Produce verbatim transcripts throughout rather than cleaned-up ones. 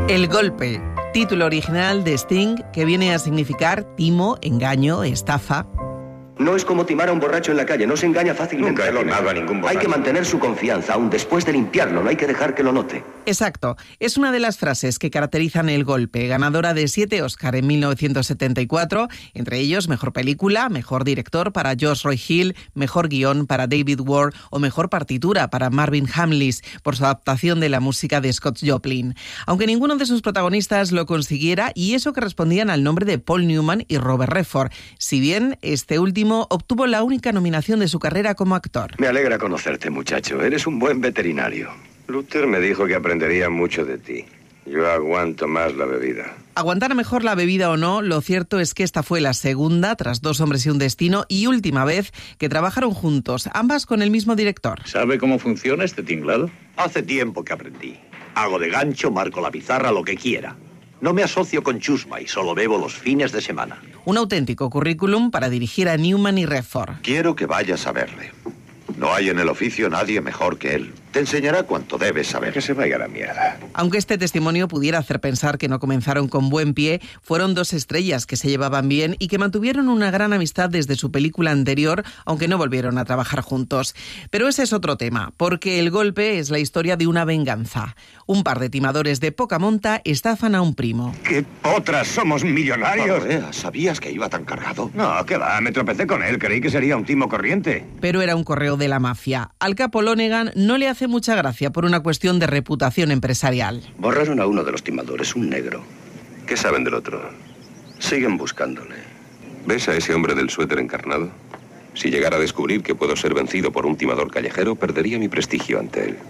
El golpe, título original de Sting que viene a significar timo, engaño, estafa. No es como timar a un borracho en la calle, no se engaña fácilmente. Nunca he timado a ningún borracho. Hay que mantener su confianza, aun después de limpiarlo, no hay que dejar que lo note. Exacto, es una de las frases que caracterizan El golpe, ganadora de siete Oscar en mil novecientos setenta y cuatro, entre ellos Mejor Película, Mejor Director para Josh Roy Hill, Mejor Guión para David Ward o Mejor Partitura para Marvin Hamlisch por su adaptación de la música de Scott Joplin. Aunque ninguno de sus protagonistas lo consiguiera, y eso que respondían al nombre de Paul Newman y Robert Redford, si bien este último obtuvo la única nominación de su carrera como actor. Me alegra conocerte, muchacho. Eres un buen veterinario. Luther me dijo que aprendería mucho de ti. Yo aguanto más la bebida. Aguantara mejor la bebida o no, lo cierto es que esta fue la segunda, tras Dos hombres y un destino, y última vez que trabajaron juntos, ambas con el mismo director. ¿Sabe cómo funciona este tinglado? Hace tiempo que aprendí. Hago de gancho, marco la pizarra, lo que quiera. No me asocio con chusma y solo bebo los fines de semana. Un auténtico currículum para dirigir a Newman y Redford. Quiero que vayas a verle. No hay en el oficio nadie mejor que él. Te enseñará cuanto debes saber. Que se vaya a la mierda. Aunque este testimonio pudiera hacer pensar que no comenzaron con buen pie, fueron dos estrellas que se llevaban bien y que mantuvieron una gran amistad desde su película anterior, aunque no volvieron a trabajar juntos. Pero ese es otro tema, porque El golpe es la historia de una venganza. Un par de timadores de poca monta estafan a un primo. ¡Qué potras! ¡Somos millonarios! Barrea, ¿sabías que iba tan cargado? No, ¿qué va? Me tropecé con él. Creí que sería un timo corriente. Pero era un correo de la mafia. Al capo Lonegan no le hace mucha gracia por una cuestión de reputación empresarial. Borraron a uno de los timadores, un negro. ¿Qué saben del otro? Siguen buscándole. ¿Ves a ese hombre del suéter encarnado? Si llegara a descubrir que puedo ser vencido por un timador callejero, perdería mi prestigio ante él.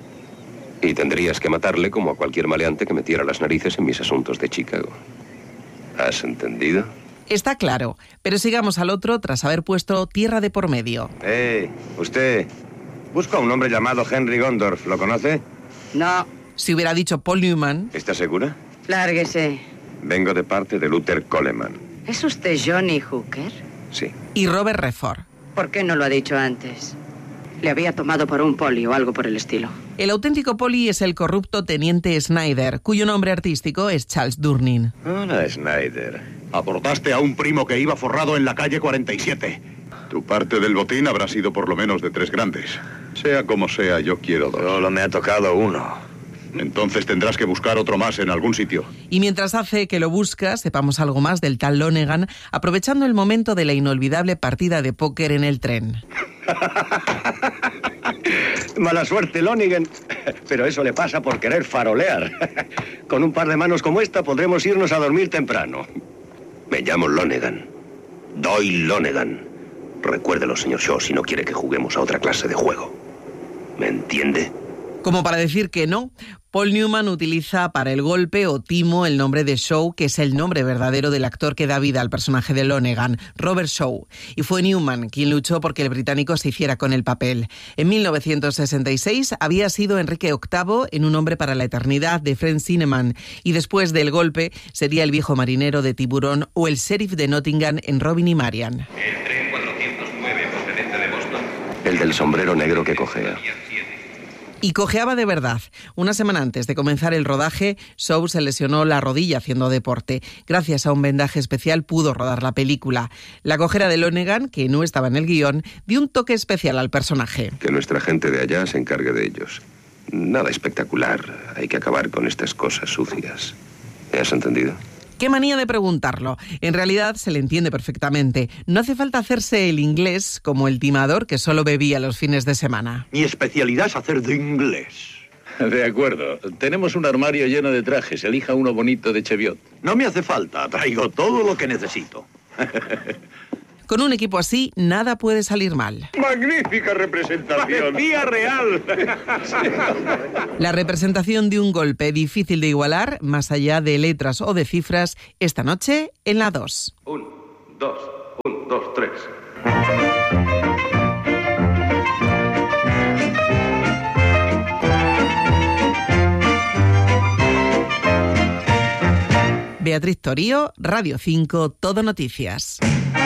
Y tendrías que matarle como a cualquier maleante que metiera las narices en mis asuntos de Chicago. ¿Has entendido? Está claro, pero sigamos al otro tras haber puesto tierra de por medio. ¡Eh! Usted... Busco a un hombre llamado Henry Gondorf. ¿Lo conoce? No. Si hubiera dicho Paul Newman... ¿Está segura? Lárguese. Vengo de parte de Luther Coleman. ¿Es usted Johnny Hooker? Sí. Y Robert Redford. ¿Por qué no lo ha dicho antes? Le había tomado por un poli o algo por el estilo. El auténtico poli es el corrupto teniente Snyder, cuyo nombre artístico es Charles Durnin. Hola, Snyder. Abordaste a un primo que iba forrado en la calle cuarenta y siete. Tu parte del botín habrá sido por lo menos de tres grandes. Sea como sea, yo quiero dos. Solo me ha tocado uno. Entonces tendrás que buscar otro más en algún sitio. Y mientras hace que lo busca, sepamos algo más del tal Lonegan, aprovechando el momento de la inolvidable partida de póker en el tren. Mala suerte, Lonegan. Pero eso le pasa por querer farolear. Con un par de manos como esta podremos irnos a dormir temprano. Me llamo Lonegan. Doyle Lonegan. Recuérdelo, señor Shaw, si no quiere que juguemos a otra clase de juego. ¿Me entiende? Como para decir que no, Paul Newman utiliza para El golpe o timo el nombre de Shaw, que es el nombre verdadero del actor que da vida al personaje de Lonegan, Robert Shaw. Y fue Newman quien luchó porque el británico se hiciera con el papel. En mil novecientos sesenta y seis había sido Enrique octavo en Un hombre para la eternidad de Frank Sinneman, y después del golpe sería el viejo marinero de Tiburón o el sheriff de Nottingham en Robin y Marian. El tren cuatrocientos nueve procedente de Boston. El del sombrero negro que cojea. Y cojeaba de verdad. Una semana antes de comenzar el rodaje, Shaw se lesionó la rodilla haciendo deporte. Gracias a un vendaje especial pudo rodar la película. La cojera de Lonegan, que no estaba en el guión, dio un toque especial al personaje. Que nuestra gente de allá se encargue de ellos. Nada espectacular. Hay que acabar con estas cosas sucias. ¿Me has entendido? Qué manía de preguntarlo. En realidad se le entiende perfectamente. No hace falta hacerse el inglés como el timador que solo bebía los fines de semana. Mi especialidad es hacer de inglés. De acuerdo. Tenemos un armario lleno de trajes. Elija uno bonito de Cheviot. No me hace falta. Traigo todo lo que necesito. Con un equipo así, nada puede salir mal. ¡Magnífica representación! ¡Vía real! La representación de un golpe difícil de igualar, más allá de letras o de cifras, esta noche en la dos. Un, dos, un, dos, tres. Beatriz Torío, Radio cinco, Todo Noticias.